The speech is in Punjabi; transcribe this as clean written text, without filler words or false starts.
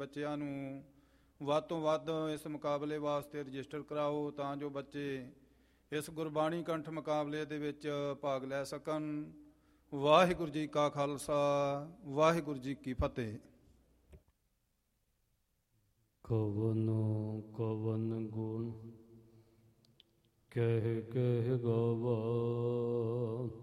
ਬੱਚਿਆਂ ਨੂੰ ਵੱਧ ਤੋਂ ਵੱਧ ਇਸ ਮੁਕਾਬਲੇ ਵਾਸਤੇ ਰਜਿਸਟਰ ਕਰਾਓ, ਤਾਂ ਜੋ ਬੱਚੇ ਇਸ ਗੁਰਬਾਣੀ ਕੰਠ ਮੁਕਾਬਲੇ ਦੇ ਵਿੱਚ ਭਾਗ ਲੈ ਸਕਣ। ਵਾਹਿਗੁਰੂ ਜੀ ਕਾ ਖਾਲਸਾ, ਵਾਹਿਗੁਰੂ ਜੀ ਕੀ ਫਤਿਹ। ਕਵਨ ਕਵਨ ਗੁਣ ਕਹਿ ਕਹਿ ਗਵਾ,